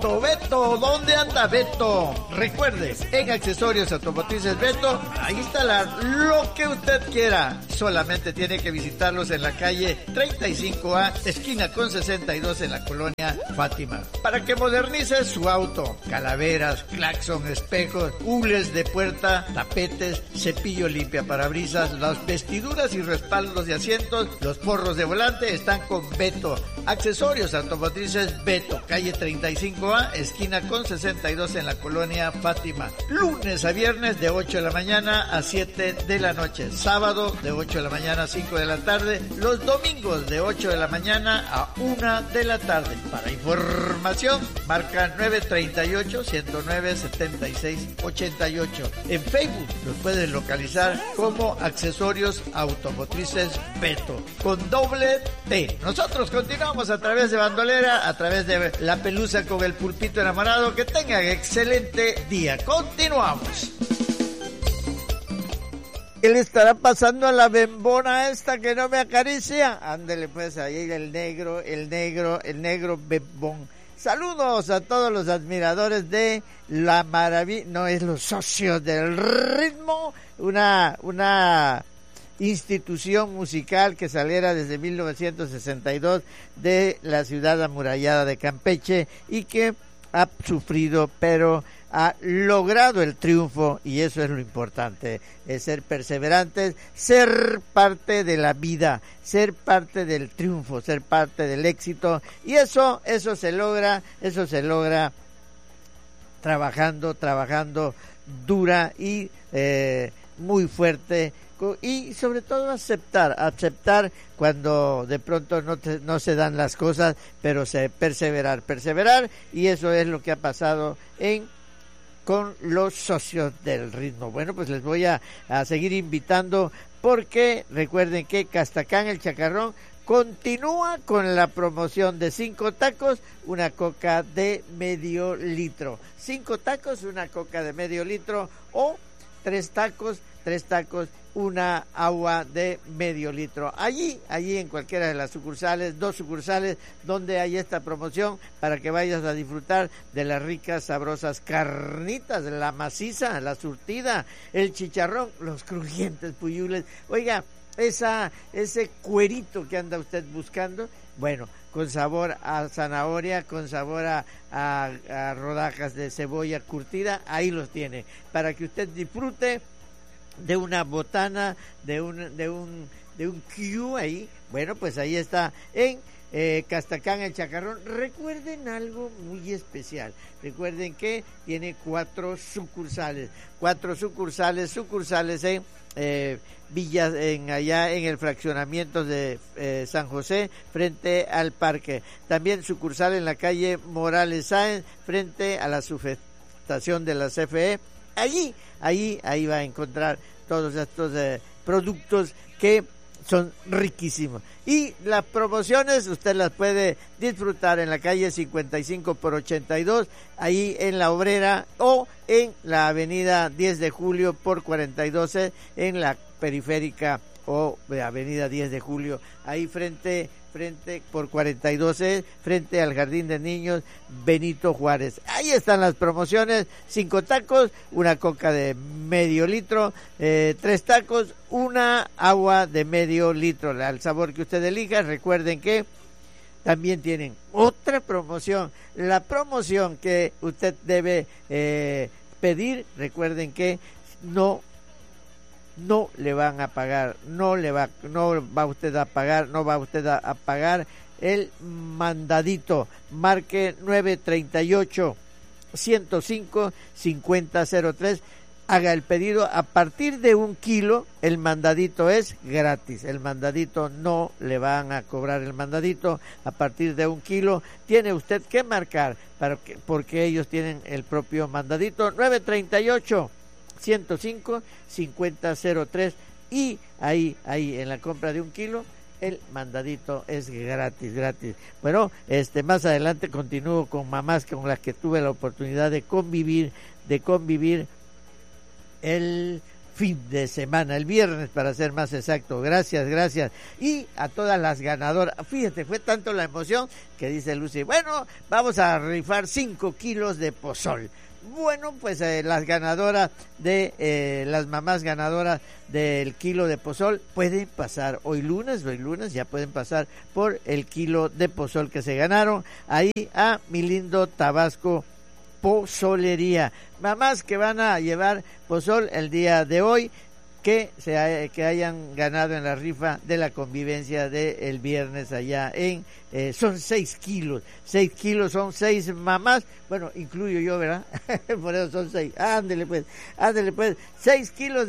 Beto, ¿dónde anda Beto? Recuerde, en Accesorios Automotrices Beto, a instalar lo que usted quiera. Solamente tiene que visitarlos en la calle 35A, esquina con 62 en la colonia Fátima. Para que modernice su auto, calaveras, claxon, espejos, hules de puerta, tapetes, cepillo limpia parabrisas, las vestiduras y respaldos de asientos, los forros de volante están con Beto. Accesorios Automotrices Beto, calle 35A, esquina con 62 en la colonia Fátima. Lunes a viernes de 8 de la mañana a 7 de la noche. Sábado de 8 de la mañana a 5 de la tarde. Los domingos de 8 de la mañana a 1 de la tarde. Para información, marca 938-109-7688. En Facebook los pueden localizar como Accesorios Automotrices Beto, con doble T. Nosotros continuamos a través de Bandolera, a través de La Pelusa con el Pulpito Enamorado. Que tengan excelente día. Continuamos. ¿Qué le estará pasando a la bembona esta que no me acaricia? Ándele pues, ahí el negro bembón. Saludos a todos los admiradores de la maravilla, no es los socios del ritmo, una institución musical que saliera desde 1962 de la ciudad amurallada de Campeche y que ha sufrido, pero ha logrado el triunfo, y eso es lo importante, es ser perseverantes, ser parte de la vida, ser parte del triunfo, ser parte del éxito, y eso se logra trabajando dura y muy fuerte, y sobre todo aceptar cuando de pronto no se dan las cosas, pero perseverar, y eso es lo que ha pasado con los socios del ritmo. Bueno, pues les voy a seguir invitando, porque recuerden que Castacán el Chacarrón continúa con la promoción de 5 tacos, una coca de medio litro. 5 tacos, una coca de medio litro, o 3 tacos, una agua de medio litro. Allí en cualquiera de las sucursales, 2 sucursales donde hay esta promoción, para que vayas a disfrutar de las ricas, sabrosas carnitas, la maciza, la surtida, el chicharrón, los crujientes puyules. Oiga, ese cuerito que anda usted buscando, bueno, con sabor a zanahoria, con sabor a rodajas de cebolla curtida, ahí los tiene, para que usted disfrute de una botana, de un Q ahí. Bueno, pues ahí está en Castacán el Chacarrón. Recuerden algo muy especial, recuerden que tiene 4 sucursales en Villas, allá en el fraccionamiento de San José, frente al parque. También sucursal en la calle Morales Sáenz, frente a la subestación de la CFE. Ahí va a encontrar todos estos productos que son riquísimos. Y las promociones usted las puede disfrutar en la calle 55 por 82, ahí en La Obrera, o en la avenida 10 de Julio por 42, en la periférica, o avenida 10 de Julio, ahí frente por 42, frente al Jardín de Niños Benito Juárez. Ahí están las promociones: 5 tacos, una coca de medio litro, 3 tacos, una agua de medio litro, al sabor que usted elija. Recuerden que también tienen otra promoción, la promoción que usted debe pedir. Recuerden que no le van a pagar, no va usted a pagar el mandadito. Marque 938-105-5003, haga el pedido. A partir de 1 kilo el mandadito es gratis, el mandadito no le van a cobrar el mandadito. A partir de 1 kilo tiene usted que marcar, porque ellos tienen el propio mandadito. 938-105-5003, y ahí en la compra de 1 kilo el mandadito es gratis. Bueno, más adelante continúo con mamás con las que tuve la oportunidad de convivir el fin de semana, el viernes para ser más exacto. Gracias. Y a todas las ganadoras, fíjate, fue tanto la emoción que dice Lucy, bueno, vamos a rifar 5 kilos de pozol. Bueno, pues las ganadoras las mamás ganadoras del kilo de pozol pueden pasar hoy lunes ya pueden pasar por el kilo de pozol que se ganaron ahí a Mi Lindo Tabasco Pozolería. Mamás que van a llevar pozol el día de hoy, que hayan ganado en la rifa de la convivencia del viernes allá son 6 kilos son 6 mamás, bueno, incluyo yo, ¿verdad? Por eso son 6, ándele pues, 6 kilos